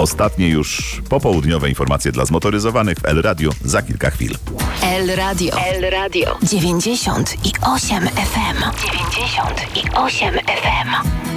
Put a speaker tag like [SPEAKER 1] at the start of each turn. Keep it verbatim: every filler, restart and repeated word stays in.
[SPEAKER 1] Ostatnie już popołudniowe informacje dla zmotoryzowanych w El Radio za kilka chwil.
[SPEAKER 2] El Radio. El Radio. dziewięćdziesiąt i osiem F M. dziewięćdziesiąt i osiem F M.